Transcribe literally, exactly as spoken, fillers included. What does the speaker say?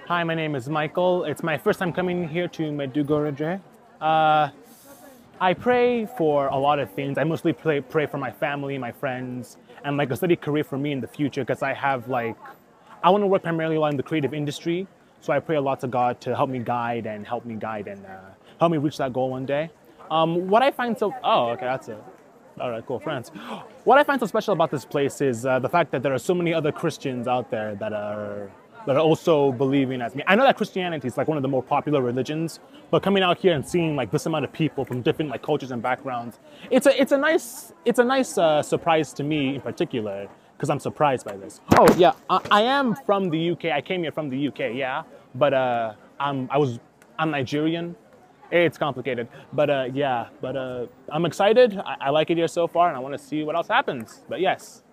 Hi, my name is Michael. It's my first time coming here to Medjugorje. Uh, I pray for a lot of things. I mostly pray, pray for my family, my friends, and like a steady career for me in the future because I have like, I want to work primarily in the creative industry. So I pray a lot to God to help me guide and help me guide and uh, help me reach that goal one day. Um, what I find so, oh, okay, that's it. All right, cool, friends. What I find so special about this place is uh, the fact that there are so many other Christians out there that are that are also believing as me. I know that Christianity is like one of the more popular religions, but coming out here and seeing like this amount of people from different like cultures and backgrounds, it's a it's a nice it's a nice uh, surprise to me in particular because I'm surprised by this. Oh yeah, I, I am from the U K. I came here from the U K, yeah, but uh, I'm I was I'm Nigerian. It's complicated, but uh, yeah, but uh, I'm excited. I, I like it here so far, and I want to see what else happens. But yes.